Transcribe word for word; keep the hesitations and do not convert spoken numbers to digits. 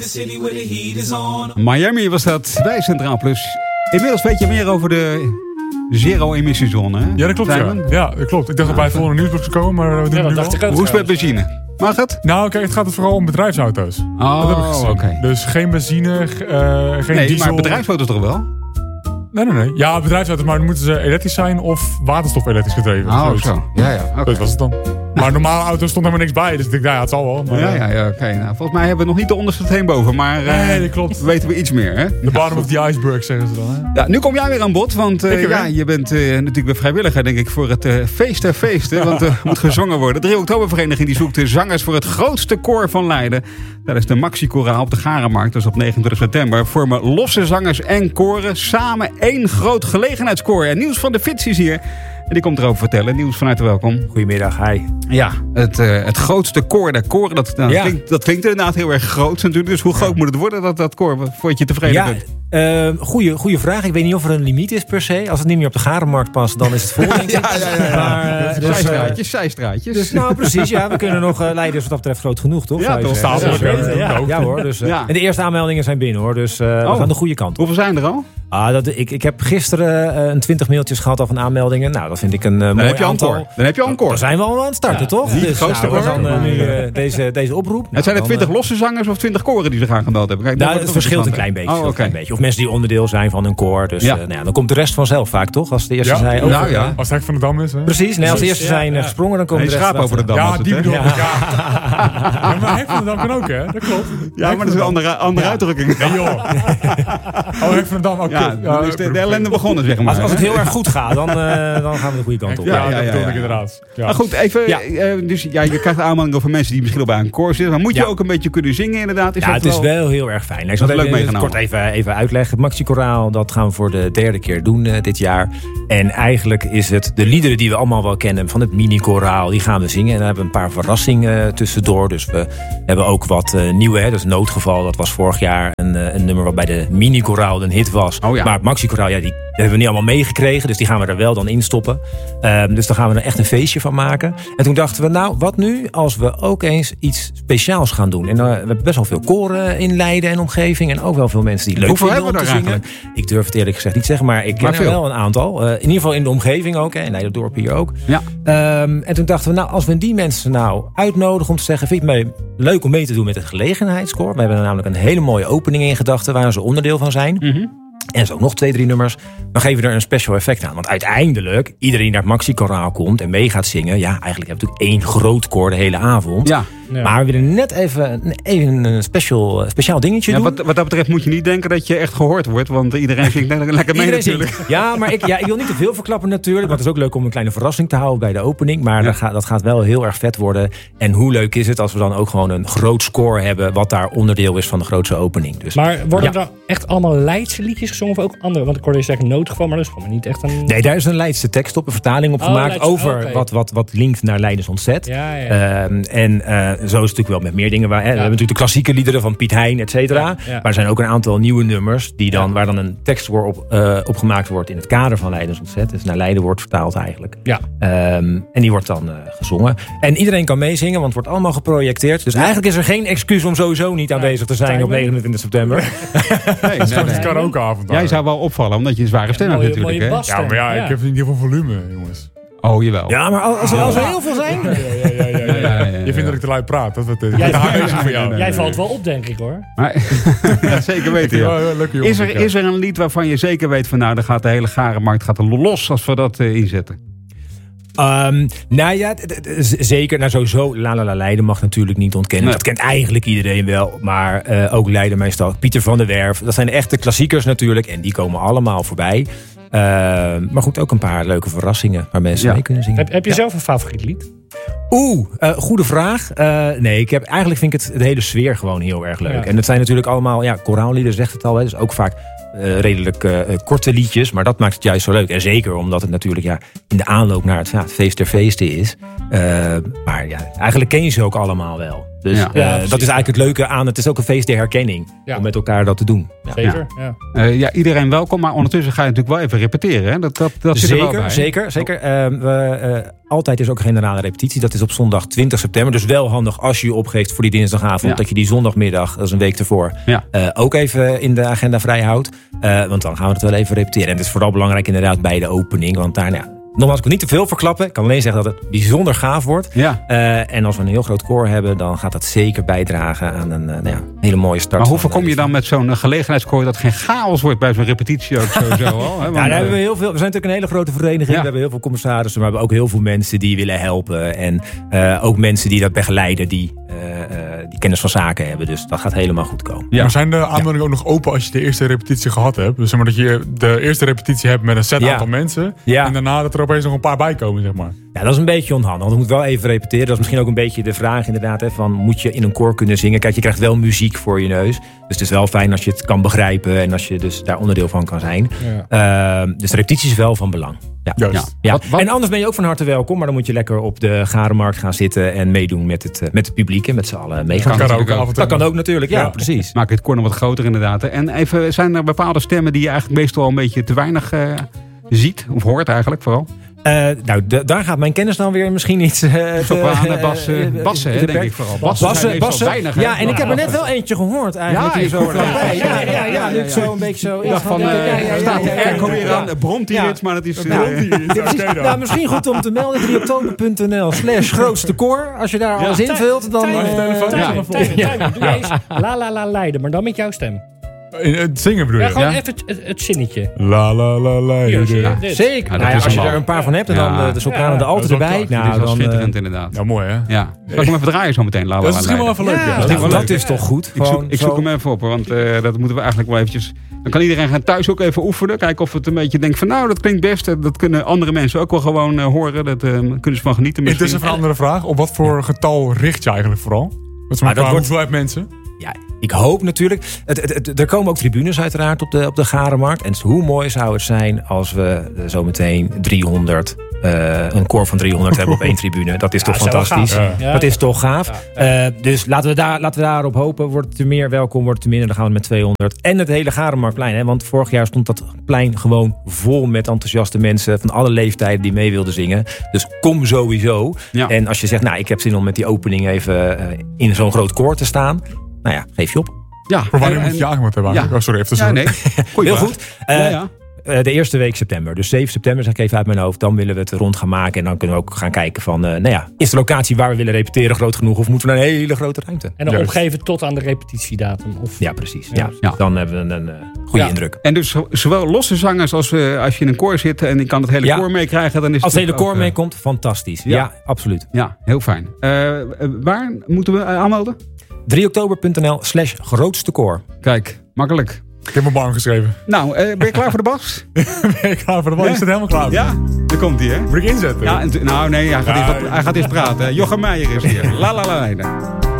Miami was dat bij Centraal Plus. Inmiddels weet je meer over de zero-emissiezone, hè? Ja, dat klopt. Ja. Ja, dat klopt. Ik dacht dat bij het volgende nieuws zou komen, maar we doen Ja, het dat nu dacht al. ik ook. Hoe is het met benzine? Mag het? Nou, kijk, het gaat er vooral om bedrijfsauto's. Oh, dat heb ik gezien. oké. Dus geen benzine, uh, geen Nee, diesel. maar bedrijfsauto's toch wel? Nee, nee, nee. Ja, bedrijfsauto's, maar dan moeten ze elektrisch zijn of waterstof elektrisch gedreven. Oh, Zoiets. zo. Ja, ja. Okay. Dat was het dan. Maar normale auto's stond helemaal niks bij. Dus ik dacht, ja, het zal wel. Maar, Ja, ja, ja, oké. Okay. Nou, volgens mij hebben we nog niet de onderste heen boven, maar uh, nee, dat klopt. weten we iets meer, hè? The bottom of the iceberg, zeggen ze dan. Hè? Ja, nu kom jij weer aan bod, want uh, ja, je bent uh, natuurlijk weer vrijwilliger, denk ik, voor het uh, feest der feesten. Want er uh, moet gezongen worden. De drie oktobervereniging die zoekt zangers voor het grootste koor van Leiden. Dat is de Maxi Koraal op de Garenmarkt, dat is op negenentwintig september. Vormen losse zangers en koren samen één groot gelegenheidskoor. En Nieuws van de Fits is hier. En die komt erover vertellen. Nieuws vanuit de welkom. Goedemiddag, hi. Ja, het, uh, het grootste koor der koren. Dat, nou, ja. klinkt, dat klinkt inderdaad heel erg groot natuurlijk. Dus hoe groot ja. moet het worden, dat, dat koor, voordat je tevreden ja, bent? Uh, goeie, goeie vraag. Ik weet niet of er een limiet is per se. Als het niet meer op de Garenmarkt past, dan is het vol, denk ik. ja, ja, ja. Maar, uh, dus, zijstraatjes, zijstraatjes. Dus, nou, precies. Ja, we kunnen nog uh, Leiden wat dat betreft groot genoeg, toch? Ja, toch. Staat ja, ja, ja, ja, ja hoor. Dus, uh, ja. En de eerste aanmeldingen zijn binnen, hoor. Dus uh, oh. we gaan de goede kant op. Hoeveel zijn er al? Ah, dat, ik, ik heb gisteren uh, een twintig mailtjes gehad al van aanmeldingen. Nou, dat vind ik een uh, dan mooi heb je aantal. Encore. Dan heb je al een koor. Dan zijn we al aan het starten, ja. toch? Niet dus, grootste nou, koor. Dan uh, nu uh, deze, deze oproep. Het zijn er nou, twintig uh, losse zangers of twintig koren die zich aangemeld hebben? Kijk, nou, het verschilt een klein beetje, oh, okay. een klein beetje. Of mensen die onderdeel zijn van een koor. Dus ja. Uh, nou ja, dan komt de rest vanzelf vaak, toch? Als de eerste ja. zijn. Nou ja. Als het hek van de dam is. Hè? Precies. Nee, als de eerste ja, zijn ja. gesprongen, dan komt nee, de rest schaap over de dam. Ja, het, die bedoel ik. Ja. Ja. Maar hek van de dam kan ook, hè? Dat klopt. Ja, maar dat is een andere, andere ja. uitdrukking. Nee, joh. Oh, hek van de dam. Ook ja, dan is de, de ellende begonnen, zeg maar. Als, als het heel erg goed gaat, dan, uh, dan gaan we de goede kant op. Ja, ja, ja, ja, dat bedoel ja, ik ja. inderdaad. Ja. Maar goed, even. Ja. Uh, dus ja, je krijgt aanmeldingen over mensen die misschien al bij een koor zitten. Maar moet je ja. ook een beetje kunnen zingen, inderdaad? Is ja, dat het wel... is wel heel erg fijn. Ik zal het het leuk even, kort even, even uitleggen. Het Maxi Koraal, dat gaan we voor de derde keer doen uh, dit jaar. En eigenlijk is het de liederen die we allemaal wel kennen van het mini-koraal, die gaan we zingen. En dan hebben we een paar verrassingen uh, tussendoor. Dus we hebben ook wat uh, nieuwe. Hè, dus Noodgeval, dat was vorig jaar een, uh, een nummer wat bij de mini-koraal een hit was. Oh, ja. Maar het Maxi Koraal, ja, die hebben we niet allemaal meegekregen. Dus die gaan we er wel dan in stoppen. Uh, dus daar gaan we er echt een feestje van maken. En toen dachten we, nou, wat nu als we ook eens iets speciaals gaan doen? En uh, we hebben best wel veel koren in Leiden en omgeving. En ook wel veel mensen die leuk Hoeveel vinden om te zingen. Eigenlijk? Ik durf het eerlijk gezegd niet zeggen, maar ik ken maar er wel een aantal. Uh, in ieder geval in de omgeving ook. Hè, in Leiderdorp hier ook. Ja. Um, en toen dachten we, nou, als we die mensen nou uitnodigen om te zeggen, vind je het mee, leuk om mee te doen met het gelegenheidskoor? We hebben er namelijk een hele mooie opening in gedachten waar ze onderdeel van zijn. Mm-hmm. En zo nog twee, drie nummers. Dan geven we er een special effect aan. Want uiteindelijk, iedereen die naar het Maxi Koraal komt en mee gaat zingen. Ja, eigenlijk hebben we natuurlijk één groot koor de hele avond. Ja. Ja. Maar we willen net even, even een special, speciaal dingetje ja, doen. Wat, wat dat betreft moet je niet denken dat je echt gehoord wordt. Want iedereen zingt lekker, lekker mee iedereen natuurlijk. Zingt. Ja, maar ik, ja, ik wil niet te veel verklappen natuurlijk. Want het is ook leuk om een kleine verrassing te houden bij de opening. Maar ja. dat, gaat, dat gaat wel heel erg vet worden. En hoe leuk is het als we dan ook gewoon een groot score hebben. Wat daar onderdeel is van de grootste opening. Dus, maar worden ja. er echt allemaal Leidse liedjes gezongen of ook andere? Want ik hoorde je zeggen Noodgeval, maar dat is gewoon niet echt een... Nee, daar is een Leidse tekst op, een vertaling op gemaakt. Oh, over okay. wat, wat, wat linkt naar Leidens ontzet. Ja, ja. Um, en uh, zo is het natuurlijk wel met meer dingen. Waar, hè, ja. We hebben natuurlijk de klassieke liederen van Piet Hein, et cetera. Ja, ja. Maar er zijn ook een aantal nieuwe nummers die dan, ja. waar dan een tekst op, uh, op gemaakt wordt in het kader van Leidens ontzet. Dus naar Leiden wordt vertaald eigenlijk. Ja. Um, en die wordt dan uh, gezongen. En iedereen kan meezingen, want het wordt allemaal geprojecteerd. Dus ja. eigenlijk is er geen excuus om sowieso niet aanwezig te zijn ja, op negenentwintig september. Nee, nee, nee, nee. karaokeavond. Jij zou wel opvallen, omdat je een zware stem hebt natuurlijk. Hè? Ja, maar ja, ik heb niet heel veel volume, jongens. Oh, jawel. Ja, maar als, als er heel veel zijn... Ja, ja, ja, ja, ja, ja, ja, ja. Je vindt dat ik te luid praat. Dat het, jij ja, ja, van jou. Jij valt wel op, denk ik, hoor. Maar, ja, zeker weten, ja. Ja, lekker, jongens, is, er, is er een lied waarvan je zeker weet van... nou, dan gaat de hele Garenmarkt gaat er los als we dat uh, inzetten? Um, nou ja, d- d- d- zeker. Nou, sowieso, La La La Leiden mag natuurlijk niet ontkennen. Nee. Dat kent eigenlijk iedereen wel. Maar uh, ook Leiden, mijn stad. Pieter van der Werf. Dat zijn de echte klassiekers natuurlijk. En die komen allemaal voorbij. Uh, maar goed, ook een paar leuke verrassingen waar mensen ja. mee kunnen zingen. Heb, heb je ja. zelf een favoriet lied? Oeh, uh, goede vraag. Uh, nee, ik heb, eigenlijk vind ik het de hele sfeer gewoon heel erg leuk. Ja. En het zijn natuurlijk allemaal, ja, koraallieden zegt het al. Hè, dus ook vaak uh, redelijk uh, korte liedjes. Maar dat maakt het juist zo leuk. En zeker omdat het natuurlijk ja, in de aanloop naar het, ja, het feest der feesten is. Uh, maar ja, eigenlijk ken je ze ook allemaal wel. Dus ja. Uh, ja, dat is eigenlijk het leuke aan. Het is ook een feest der herkenning. Ja. Om met elkaar dat te doen. Ja. Zeker, ja. Ja. Uh, ja, iedereen welkom. Maar ondertussen ga je natuurlijk wel even repeteren. Hè? Dat, dat, dat zit zeker, er wel bij. Zeker, zeker. Uh, we, uh, altijd is ook een generale repetitie. Dat is op zondag twintig september. Dus wel handig als je je opgeeft voor die dinsdagavond. Ja. Dat je die zondagmiddag, dat is een week ervoor, ja. uh, ook even in de agenda vrij houdt. Uh, want dan gaan we het wel even repeteren. En het is vooral belangrijk inderdaad bij de opening. Want daar, nou, nogmaals, ik wil niet te veel verklappen. Ik kan alleen zeggen dat het bijzonder gaaf wordt. Ja. Uh, en als we een heel groot koor hebben, dan gaat dat zeker bijdragen aan een uh, nou ja, hele mooie start. Maar hoe voorkom je dan met zo'n gelegenheidskoor dat geen chaos wordt bij zo'n repetitie ook sowieso al? Hè? Want, ja, daar hebben we heel veel. We zijn natuurlijk een hele grote vereniging. Ja. We hebben heel veel commissarissen, maar we hebben ook heel veel mensen die willen helpen. En uh, ook mensen die dat begeleiden, die, uh, uh, die kennis van zaken hebben. Dus dat gaat helemaal goed komen. Ja. Maar zijn de aanmeldingen ja. ook nog open als je de eerste repetitie gehad hebt? Dus zeg maar dat je de eerste repetitie hebt met een set aantal ja. mensen. Ja. En daarna dat er opeens nog een paar bij komen, zeg maar. Ja, dat is een beetje onhandig. Want we moeten wel even repeteren. Dat is misschien ook een beetje de vraag inderdaad. Hè, van, moet je in een koor kunnen zingen? Kijk, je krijgt wel muziek voor je neus. Dus het is wel fijn als je het kan begrijpen. En als je dus daar onderdeel van kan zijn. Ja. Uh, dus de repetitie is wel van belang. Ja. Ja. Ja. Wat, wat? En anders ben je ook van harte welkom. Maar dan moet je lekker op de Garenmarkt gaan zitten. En meedoen met het, met het publiek. En met z'n allen meegaan. Dat kan ook. ook. Dat kan ook natuurlijk. Ja, ja. precies. Maak het koor nog wat groter inderdaad. En even, zijn er bepaalde stemmen die je eigenlijk meestal een beetje te weinig uh, ziet? Of hoort eigenlijk vooral? Uh, nou, d- daar gaat mijn kennis dan weer misschien iets... Uh, Sopranen, uh, bassen, uh, bassen hè, denk ik vooral. Bassen, bassen, bassen. Weinig, ja, en ik heb er net wel eentje gehoord eigenlijk. Ja, hier zo vlakbij. Ja, ja, ja, ja, nu zo een beetje zo... Ja, van, uh, ja, ja, staat de airco weer aan, bromt hier iets, maar het is... Nou, misschien goed om te melden, drie oktober punt n l slash grootste koor. Als je daar alles invult, dan... Doe eens La La La Leiden, maar dan met jouw stem. In het zingen bedoel je? Ja, gewoon ja? even het, het, het zinnetje. La la la la. Ja, zeker. Ja, nou ja, als je er een paar van hebt en dan ja. de, de sopranen, ja, de alten erbij. Nou, dat is wel schitterend inderdaad. Ja, mooi hè? Ja. Zal ik hem even draaien zo meteen? La, la, dat is misschien wel even leuk. Ja, ja. Dat, is wel dat leuk. is toch goed? Ik zoek, ik zoek hem even op, want uh, dat moeten we eigenlijk wel eventjes... Dan kan iedereen gaan thuis ook even oefenen. Kijken of het een beetje denkt van nou, dat klinkt best. Dat kunnen andere mensen ook wel gewoon uh, horen. Dat uh, kunnen ze van genieten. Het is een andere vraag. Op wat voor getal richt je eigenlijk vooral? Wat is maar dat wordt hoeveel mensen? Ja, ik hoop natuurlijk. Het, het, het, er komen ook tribunes uiteraard op de, op de Garenmarkt. En hoe mooi zou het zijn als we uh, zometeen driehonderd, uh, een koor van driehonderd hebben op één tribune. Dat is ja, toch fantastisch. Ja. Ja. Dat is toch gaaf. Ja. Ja. Uh, dus laten we, daar, laten we daarop hopen. Wordt het er meer welkom, wordt het er minder. Dan gaan we met tweehonderd. En het hele Garenmarktplein. Hè? Want vorig jaar stond dat plein gewoon vol met enthousiaste mensen van alle leeftijden die mee wilden zingen. Dus kom sowieso. Ja. En als je zegt, nou ik heb zin om met die opening even uh, in zo'n groot koor te staan. Nou ja, geef je op. Ja, voor wanneer en, moet je aangemaakt hebben? Ja. Oh, sorry, even ja, nee. Heel goed. Uh, ja, ja. Uh, de eerste week september. Dus zeven september, zeg ik even uit mijn hoofd. Dan willen we het rond gaan maken. En dan kunnen we ook gaan kijken van... Uh, nou ja, is de locatie waar we willen repeteren groot genoeg? Of moeten we naar een hele grote ruimte? En dan Juist. opgeven tot aan de repetitiedatum. Of... Ja, precies. Ja. Ja. Dan hebben we een uh, goede ja. indruk. En dus zowel losse zangers als uh, als je in een koor zit... en je kan het hele ja. koor meekrijgen... Dan is als het het hele koor uh, meekomt, fantastisch. Ja, ja absoluut. Ja, heel fijn. Uh, waar moeten we uh, aanmelden? drie oktober punt n l slash grootste koor. Kijk, makkelijk. Ik heb mijn baan geschreven. Nou, uh, ben je klaar voor de bas? Ben je klaar voor de bas? Ja? Is het helemaal klaar voor? Ja, daar komt hij, hè? Moet ik inzetten? Ja, en t- nou nee, hij gaat, ja, eerst, hij gaat eerst praten. Jochem Meijer is hier. La la la la.